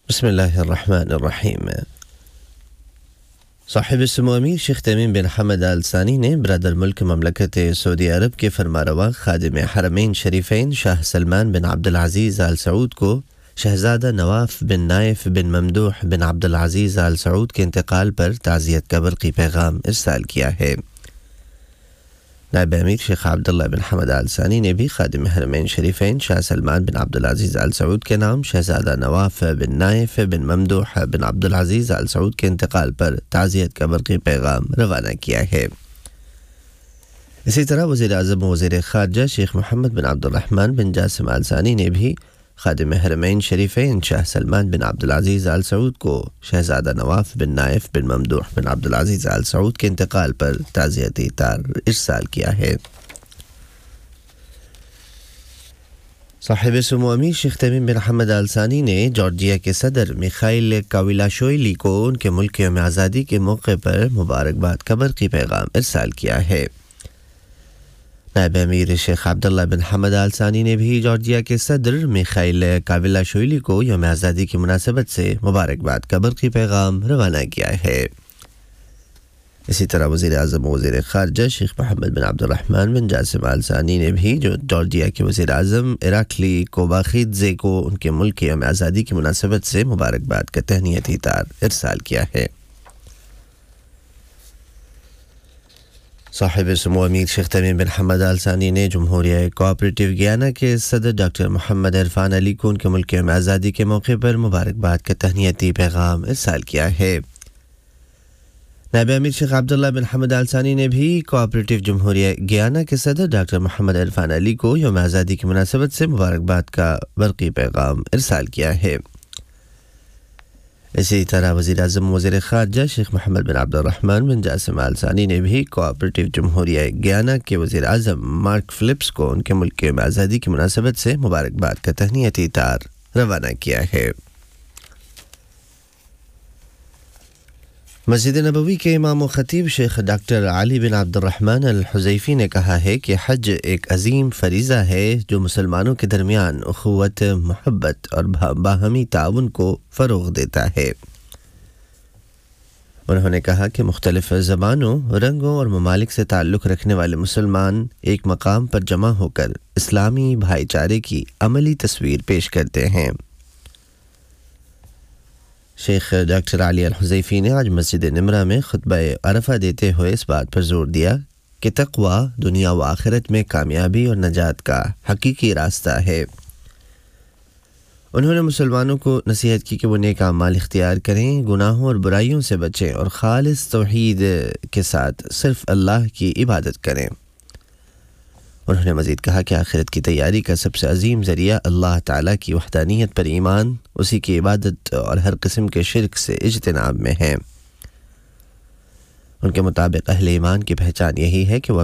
بسم اللہ الرحمن الرحیم۔ صاحب السمو امیر شیخ تمیم بن حمد آل ثانی نے برادر ملک مملکت سعودی عرب کے فرمانروا خادم حرمین شریفین شاہ سلمان بن عبدالعزیز آل سعود کو شہزادہ نواف بن نائف بن ممدوح بن عبدالعزیز آل سعود کے انتقال پر تعزیت کا برقی پیغام ارسال کیا ہے۔ نائب امیر شیخ عبداللہ بن حمد آل ثانی نے بھی خادم حرمین شریفین شاہ سلمان بن عبدالعزیز آل سعود کے نام شہزادہ نواف بن نائف بن ممدوح بن عبدالعزیز آل سعود کے انتقال پر تعزیت کا برقی پیغام روانہ کیا ہے۔ اسی طرح وزیر اعظم و وزیر خارجہ شیخ محمد بن عبد الرحمن بن جاسم آل ثانی نے بھی خادم حرمین شریفین شاہ سلمان بن عبدالعزیز آل سعود کو شہزادہ نواف بن نائف بن ممدوح بن عبدالعزیز آل سعود کے انتقال پر تعزیتی تار ارسال کیا ہے۔ صاحب سمو امیر شیخ تمیم بن حمد آل ثانی نے جارجیا کے صدر میخائیل کاویلاشویلی کو ان کے ملک یوم آزادی کے موقع پر مبارکباد کا برقی پیغام ارسال کیا ہے۔ نائب امیر شیخ عبداللہ بن حمد آل ثانی نے بھی جارجیا کے صدر میخائیل کاویلاشویلی کو یوم آزادی کی مناسبت سے مبارکباد کا برقی پیغام روانہ کیا ہے۔ اسی طرح وزیر اعظم و وزیر خارجہ شیخ محمد بن عبد الرحمن بن جاسم آل ثانی نے بھی جو جارجیا کے وزیر اعظم اراکلی کوباخیدزے کو ان کے ملک یوم آزادی کی مناسبت سے مبارکباد کا تہنیتی تار ارسال کیا ہے۔ صاحب سمو امیر شیخ تمیم بن حمد آل ثانی نے جمہوریہ کوآپریٹو گیانا کے صدر ڈاکٹر محمد عرفان علی کو ان کے ملک یوم آزادی کے موقع پر مبارکباد کا تہنیتی پیغام ارسال کیا ہے۔ نائب امیر شیخ عبداللہ بن حمد آل ثانی نے بھی کوآپریٹو جمہوریہ گیانا کے صدر ڈاکٹر محمد عرفان علی کو یوم آزادی کی مناسبت سے مبارکباد کا برقی پیغام ارسال کیا ہے۔ اسی طرح وزیر اعظم وزیر خارجہ شیخ محمد بن عبد الرحمن بن جاسم آل ثانی نے بھی کوآپریٹو جمہوریہ گیانا کے وزیر اعظم مارک فلپس کو ان کے ملک کی آزادی کی مناسبت سے مبارکباد کا تہنیتی تار روانہ کیا ہے۔ مسجد نبوی کے امام و خطیب شیخ ڈاکٹر علی بن عبد الرحمن الحذیفی نے کہا ہے کہ حج ایک عظیم فریضہ ہے جو مسلمانوں کے درمیان اخوت، محبت اور باہمی تعاون کو فروغ دیتا ہے۔ انہوں نے کہا کہ مختلف زبانوں، رنگوں اور ممالک سے تعلق رکھنے والے مسلمان ایک مقام پر جمع ہو کر اسلامی بھائی چارے کی عملی تصویر پیش کرتے ہیں۔ شیخ ڈاکٹر علی الحذیفی نے آج مسجد نمرہ میں خطبہ عرفہ دیتے ہوئے اس بات پر زور دیا کہ تقویٰ دنیا و آخرت میں کامیابی اور نجات کا حقیقی راستہ ہے۔ انہوں نے مسلمانوں کو نصیحت کی کہ وہ نیک اعمال اختیار کریں، گناہوں اور برائیوں سے بچیں اور خالص توحید کے ساتھ صرف اللہ کی عبادت کریں۔ انہوں نے مزید کہا کہ آخرت کی تیاری کا سب سے عظیم ذریعہ اللہ تعالیٰ کی وحدانیت پر ایمان، اسی کی عبادت اور ہر قسم کے شرک سے اجتناب میں ہے۔ ان کے مطابق اہل ایمان کی پہچان یہی ہے کہ وہ